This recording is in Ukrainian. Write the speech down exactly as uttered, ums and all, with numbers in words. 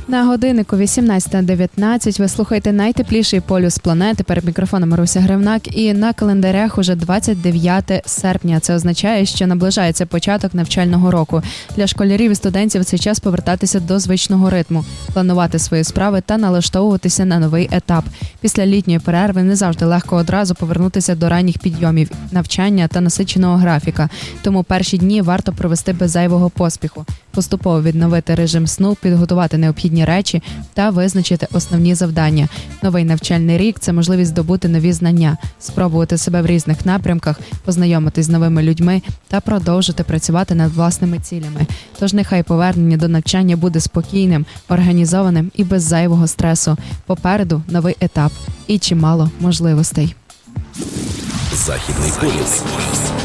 На годиннику вісімнадцята дев'ятнадцять ви слухаєте найтепліший полюс планети. Перед мікрофоном Маруся Гривнак. І на календарях уже двадцять дев'яте серпня. Це означає, що наближається початок навчального року. Для школярів і студентів це час повертатися до звичного ритму, планувати свої справи та налаштовуватися на новий етап. Після літньої перерви не завжди легко одразу повернутися до ранніх підйомів, навчання та насиченого графіка. Тому перші дні варто провести без зайвого поспіху. Поступово відновити режим сну, підготувати необхідні речі та визначити основні завдання. Новий навчальний рік – це можливість здобути нові знання, спробувати себе в різних напрямках, познайомитись з новими людьми та продовжити працювати над власними цілями. Тож нехай повернення до навчання буде спокійним, організованим і без зайвого стресу. Попереду новий етап і чимало можливостей. Західний полюс.